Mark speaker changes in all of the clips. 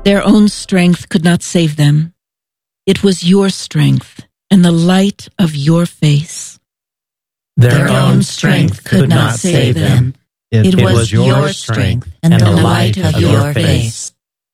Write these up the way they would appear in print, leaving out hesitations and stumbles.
Speaker 1: Their own strength could not save them. It was your strength and the light of your face.
Speaker 2: Their own strength could not save them. It was your strength and the light of your face.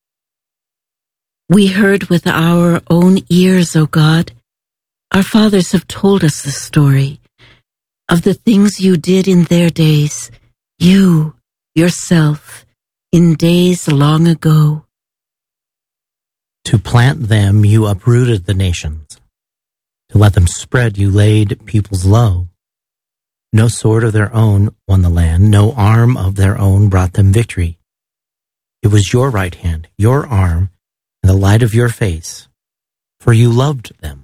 Speaker 1: We heard with our own ears, O God. Our fathers have told us the story of the things you did in their days, you, yourself, in days long ago.
Speaker 3: To plant them, you uprooted the nations. To let them spread, you laid peoples low. No sword of their own won the land. No arm of their own brought them victory. It was your right hand, your arm, and the light of your face, for you loved them.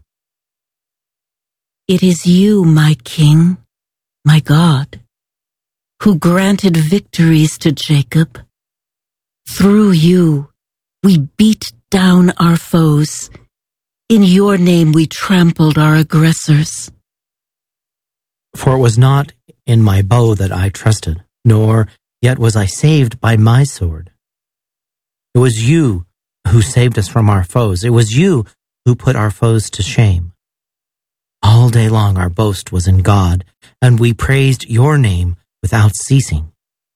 Speaker 1: It is you, my King, my God, who granted victories to Jacob. Through you, we beat down our foes. In your name we trampled our aggressors.
Speaker 3: For it was not in my bow that I trusted, nor yet was I saved by my sword. It was you who saved us from our foes. It was you who put our foes to shame. All day long our boast was in God, and we praised your name without ceasing.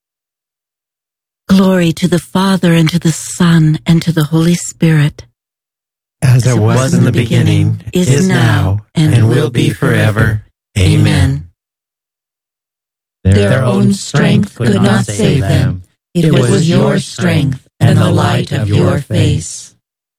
Speaker 1: Glory to the Father, and to the Son, and to the Holy Spirit.
Speaker 2: As it was in the beginning, is now, and will be forever. Amen. Their own strength could not save them. It was your strength and the light of your face.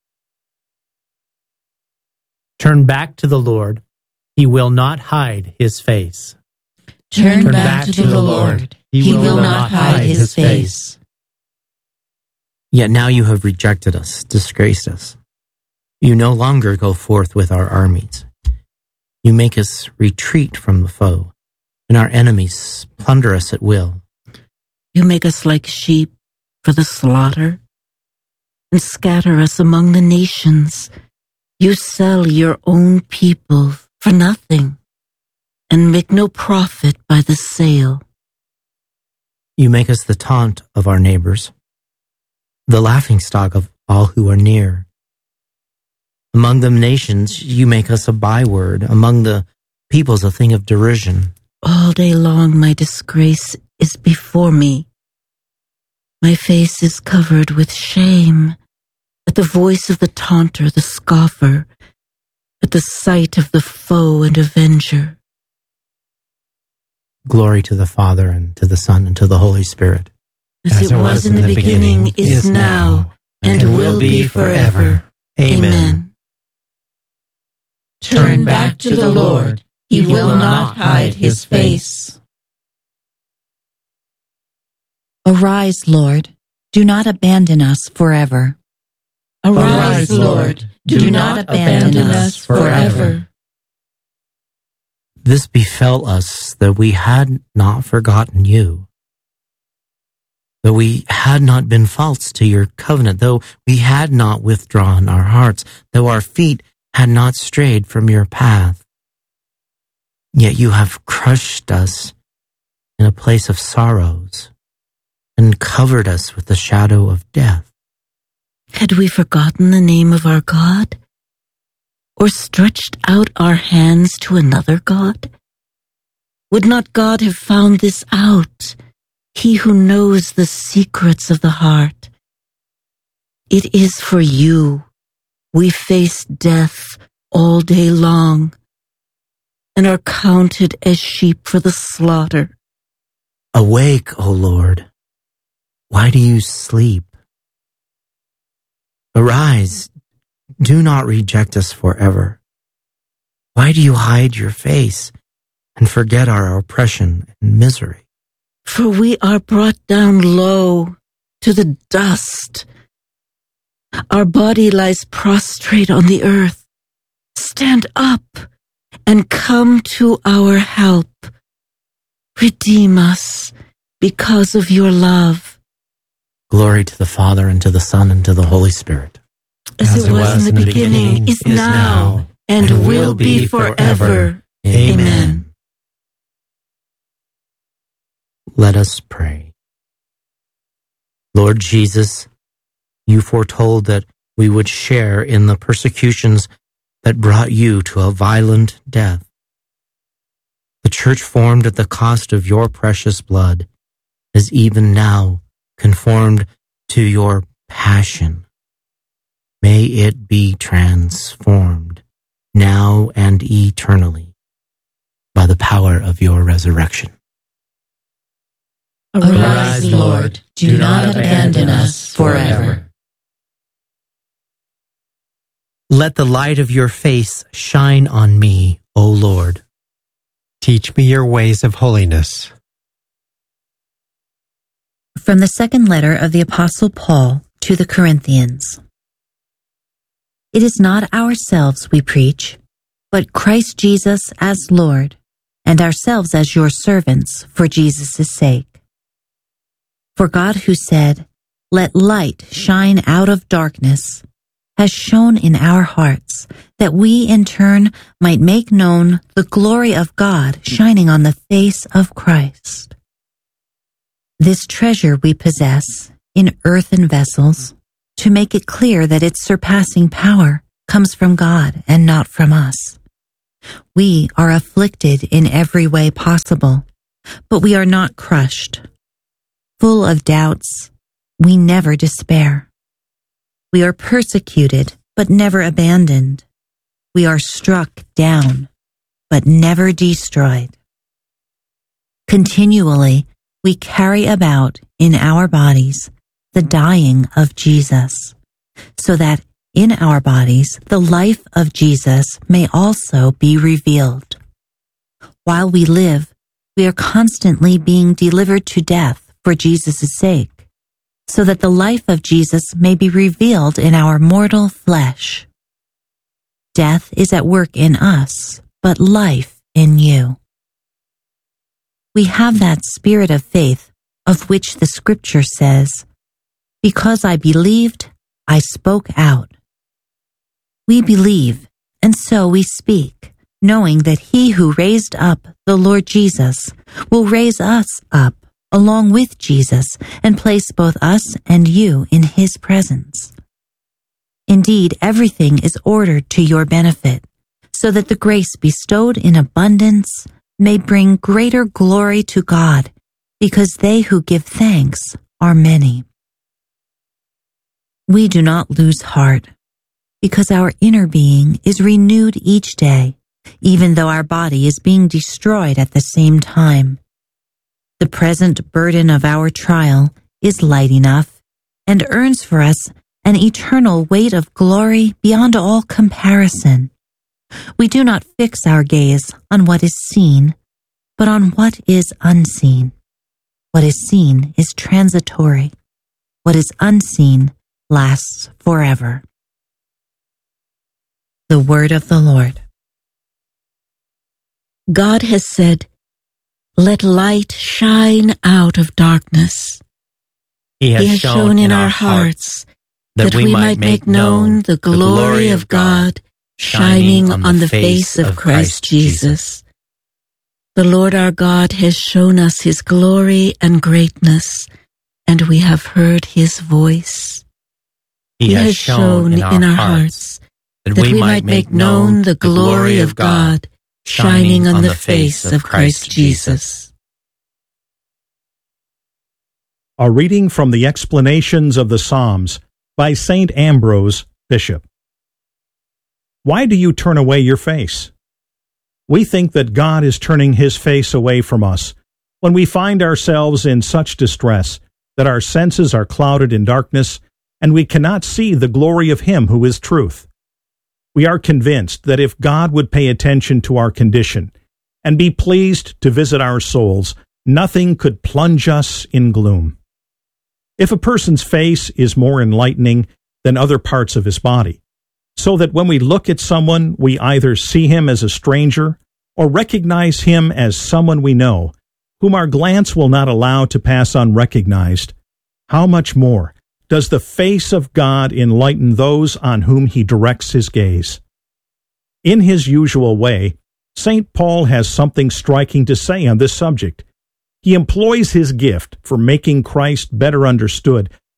Speaker 4: Turn back to the Lord. He will not hide his face.
Speaker 2: Turn back to the Lord. He will not hide his face.
Speaker 3: Yet now you have rejected us, disgraced us. You no longer go forth with our armies. You make us retreat from the foe, and our enemies plunder us at will.
Speaker 1: You make us like sheep for the slaughter, and scatter us among the nations. You sell your own people for nothing, and make no profit by the sale.
Speaker 3: You make us the taunt of our neighbors, the laughingstock of all who are near. Among the nations, you make us a byword, among the peoples a thing of derision.
Speaker 1: All day long my disgrace is before me. My face is covered with shame at the voice of the taunter, the scoffer, at the sight of the foe and avenger.
Speaker 3: Glory to the Father, and to the Son, and to the Holy Spirit.
Speaker 1: As it was in the beginning, is now, and will be forever. Amen.
Speaker 2: Turn back to the Lord. He will not hide his face.
Speaker 5: Arise, Lord. Do not abandon us forever.
Speaker 2: Arise, Lord. Do not abandon us forever.
Speaker 3: This befell us, that we had not forgotten you, though we had not been false to your covenant, though we had not withdrawn our hearts, though our feet had not strayed from your path. Yet you have crushed us in a place of sorrows and covered us with the shadow of death.
Speaker 1: Had we forgotten the name of our God, or stretched out our hands to another God? Would not God have found this out, he who knows the secrets of the heart? It is for you we face death all day long, and are counted as sheep for the slaughter.
Speaker 3: Awake, O Lord. Why do you sleep? Arise. Do not reject us forever. Why do you hide your face and forget our oppression and misery?
Speaker 1: For we are brought down low to the dust. Our body lies prostrate on the earth. Stand up and come to our help. Redeem us because of your love.
Speaker 3: Glory to the Father, and to the Son, and to the Holy Spirit.
Speaker 1: As it was in the beginning, is now, and will be forever. Amen.
Speaker 3: Let us pray. Lord Jesus, You foretold that we would share in the persecutions that brought you to a violent death. The church formed at the cost of your precious blood is even now conformed to your passion. May it be transformed now and eternally by the power of your resurrection.
Speaker 2: Arise, Lord, do not abandon us forever.
Speaker 4: Let the light of your face shine on me, O Lord.
Speaker 6: Teach me your ways of holiness.
Speaker 5: From the second letter of the Apostle Paul to the Corinthians. It is not ourselves we preach, but Christ Jesus as Lord, and ourselves as your servants for Jesus' sake. For God, who said, "Let light shine out of darkness," has shone in our hearts, that we in turn might make known the glory of God shining on the face of Christ. This treasure we possess in earthen vessels, to make it clear that its surpassing power comes from God and not from us. We are afflicted in every way possible, but we are not crushed. Full of doubts, we never despair. We are persecuted, but never abandoned. We are struck down, but never destroyed. Continually, we carry about in our bodies the dying of Jesus, so that in our bodies the life of Jesus may also be revealed. While we live, we are constantly being delivered to death for Jesus' sake, so that the life of Jesus may be revealed in our mortal flesh. Death is at work in us, but life in you. We have that spirit of faith of which the Scripture says, "Because I believed, I spoke out." We believe, and so we speak, knowing that He who raised up the Lord Jesus will raise us up along with Jesus and place both us and you in His presence. Indeed, everything is ordered to your benefit, so that the grace bestowed in abundance may bring greater glory to God, because they who give thanks are many. We do not lose heart, because our inner being is renewed each day, even though our body is being destroyed at the same time. The present burden of our trial is light enough and earns for us an eternal weight of glory beyond all comparison. We do not fix our gaze on what is seen, but on what is unseen. What is seen is transitory. What is unseen lasts forever. The word of the Lord.
Speaker 1: God has said, "Let light shine out of darkness."
Speaker 4: He
Speaker 1: He has shown in our hearts that we might make known the glory of God shining on the face of Christ Jesus. The Lord our God has shown us His glory and greatness, and we have heard His voice. He has shown in our hearts that we might make known the glory of God shining on the face of Christ Jesus.
Speaker 7: A reading from the Explanations of the Psalms by St. Ambrose, Bishop. Why do you turn away your face? We think that God is turning His face away from us when we find ourselves in such distress that our senses are clouded in darkness and we cannot see the glory of Him who is truth. We are convinced that if God would pay attention to our condition and be pleased to visit our souls, nothing could plunge us in gloom. If a person's face is more enlightening than other parts of his body, so that when we look at someone, we either see him as a stranger or recognize him as someone we know, whom our glance will not allow to pass unrecognized, how much more does the face of God enlighten those on whom He directs His gaze? In his usual way, St. Paul has something striking to say on this subject. He employs his gift for making Christ better understood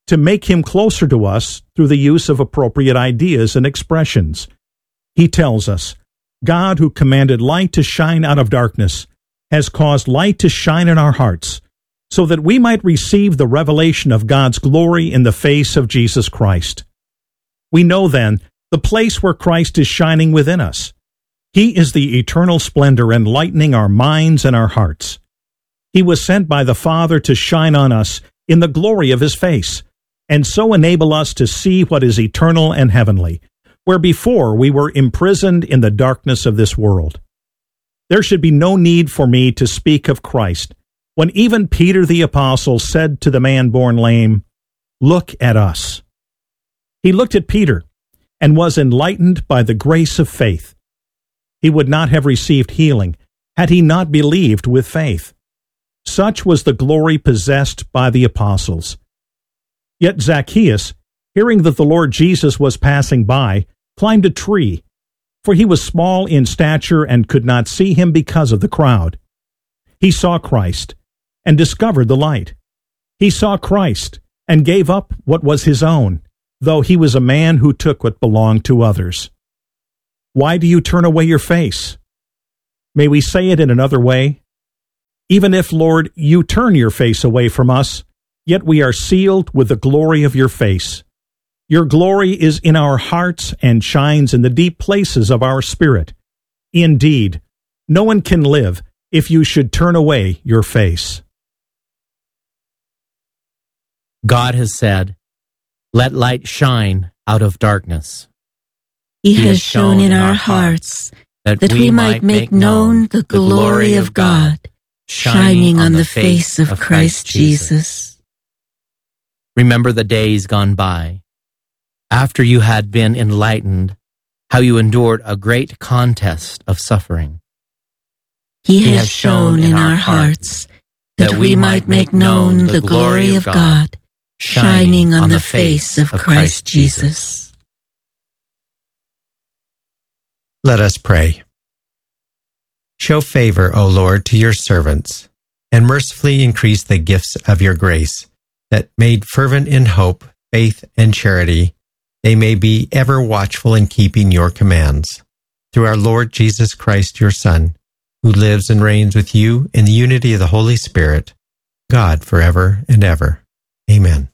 Speaker 7: to make him closer to us through the use of appropriate ideas and expressions. He tells us, God, who commanded light to shine out of darkness, has caused light to shine in our hearts, so that we might receive the revelation of God's glory in the face of Jesus Christ. We know then the place where Christ is shining within us. He is the eternal splendor enlightening our minds and our hearts. He was sent by the Father to shine on us in the glory of his face, and so enable us to see what is eternal and heavenly, where before we were imprisoned in the darkness of this world. There should be no need for me to speak of Christ, when even Peter the Apostle said to the man born lame, "Look at us." He looked at Peter and was enlightened by the grace of faith. He would not have received healing had he not believed with faith. Such was the glory possessed by the apostles. Yet Zacchaeus, hearing that the Lord Jesus was passing by, climbed a tree, for he was small in stature and could not see him because of the crowd. He saw Christ and discovered the light. He saw Christ and gave up what was his own, though he was a man who took what belonged to others. Why do you turn away your face? May we say it in another way? Even if, Lord, you turn your face away from us, yet we are sealed with the glory of your face. Your glory is in our hearts and shines in the deep places of our spirit. Indeed, no one can live if you should turn away your face.
Speaker 3: God has said, "Let light shine out of darkness."
Speaker 1: He has shown in our hearts that we might make known the glory of God, shining on the face of Christ Jesus.
Speaker 3: Remember the days gone by, after you had been enlightened, how you endured a great contest of suffering.
Speaker 1: He has shown in our hearts that we might make known the glory of God, shining on the face of Christ Jesus.
Speaker 6: Let us pray. Show favor, O Lord, to your servants, and mercifully increase the gifts of your grace, that made fervent in hope, faith, and charity, they may be ever watchful in keeping your commands. Through our Lord Jesus Christ, your Son, who lives and reigns with you in the unity of the Holy Spirit, God forever and ever. Amen.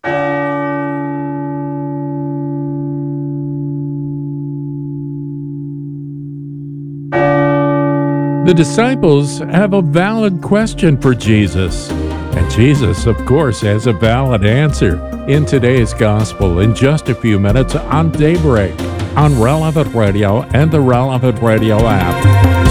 Speaker 8: The disciples have a valid question for Jesus, and Jesus, of course, has a valid answer in today's gospel in just a few minutes on Daybreak, on Relevant Radio and the Relevant Radio app.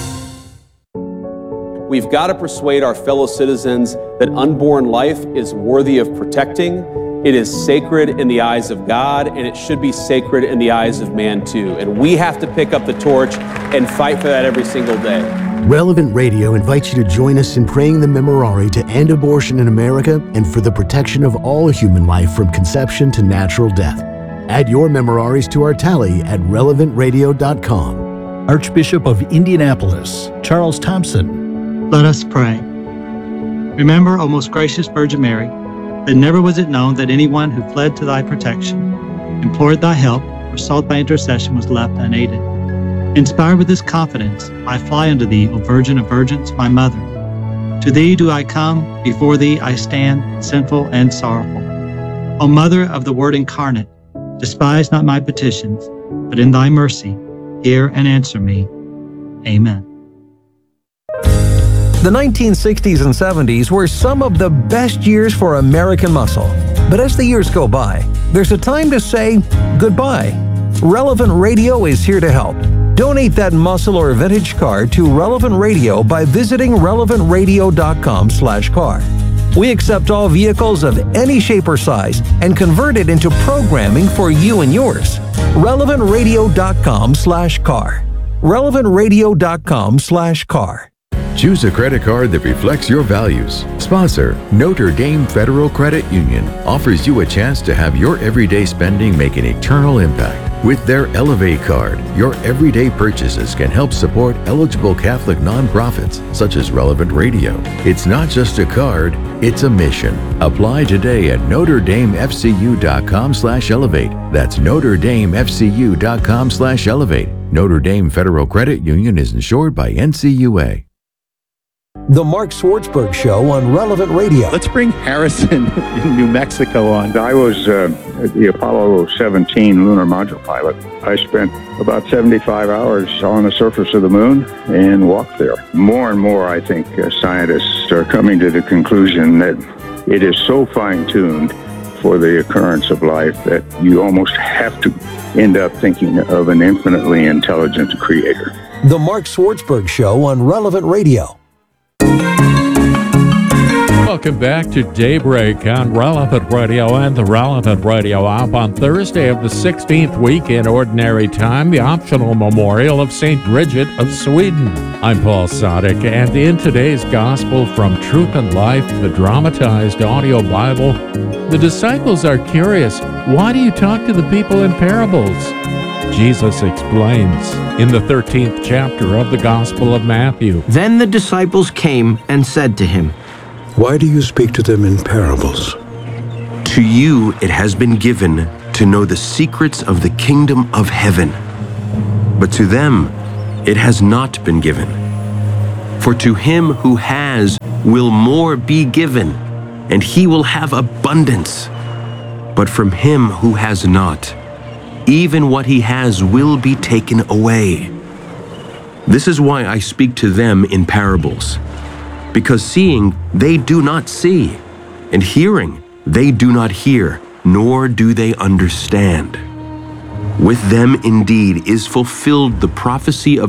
Speaker 9: We've got to persuade our fellow citizens that unborn life is worthy of protecting. It is sacred in the eyes of God, and it should be sacred in the eyes of man too. And we have to pick up the torch and fight for that every single day.
Speaker 10: Relevant Radio invites you to join us in praying the Memorare to end abortion in America and for the protection of all human life from conception to natural death. Add your Memoraries to our tally at relevantradio.com.
Speaker 11: Archbishop of Indianapolis, Charles Thompson.
Speaker 12: Let us pray. Remember, O most gracious Virgin Mary, that never was it known that anyone who fled to thy protection, implored thy help, or sought thy intercession was left unaided. Inspired with this confidence, I fly unto thee, O Virgin of Virgins, my Mother. To thee do I come, before thee I stand, sinful and sorrowful. O Mother of the Word incarnate, despise not my petitions, but in thy mercy, hear and answer me. Amen.
Speaker 13: The 1960s and 70s were some of the best years for American muscle. But as the years go by, there's a time to say goodbye. Relevant Radio is here to help. Donate that muscle or vintage car to Relevant Radio by visiting relevantradio.com/car. We accept all vehicles of any shape or size and convert it into programming for you and yours. relevantradio.com/car. relevantradio.com/car.
Speaker 14: Choose a credit card that reflects your values. Sponsor, Notre Dame Federal Credit Union offers you a chance to have your everyday spending make an eternal impact. With their Elevate card, your everyday purchases can help support eligible Catholic nonprofits such as Relevant Radio. It's not just a card, it's a mission. Apply today at NotreDameFCU.com/elevate. That's NotreDameFCU.com/elevate. Notre Dame Federal Credit Union is insured by NCUA.
Speaker 13: The Mark Swartzberg Show on Relevant Radio.
Speaker 15: Let's bring Harrison in New Mexico on.
Speaker 16: I was the Apollo 17 lunar module pilot. I spent about 75 hours on the surface of the moon and walked there. More and more, I think, scientists are coming to the conclusion that it is so fine-tuned for the occurrence of life that you almost have to end up thinking of an infinitely intelligent creator.
Speaker 13: The Mark Swartzberg Show on Relevant Radio.
Speaker 8: Welcome back to Daybreak on Relevant Radio and the Relevant Radio app on Thursday of the 16th week in Ordinary Time, the optional memorial of St. Bridget of Sweden. I'm Paul Sadek, and in today's Gospel from Truth and Life, the dramatized audio Bible, the disciples are curious, why do you talk to the people in parables? Jesus explains in the 13th chapter of the Gospel of Matthew.
Speaker 17: Then the disciples came and said to him,
Speaker 18: "Why do you speak to them in parables?"
Speaker 19: To you it has been given to know the secrets of the kingdom of heaven, but to them it has not been given. For to him who has will more be given, and he will have abundance. But from him who has not, even what he has will be taken away. This is why I speak to them in parables. Because seeing, they do not see, and hearing, they do not hear, nor do they understand. With them indeed is fulfilled the prophecy of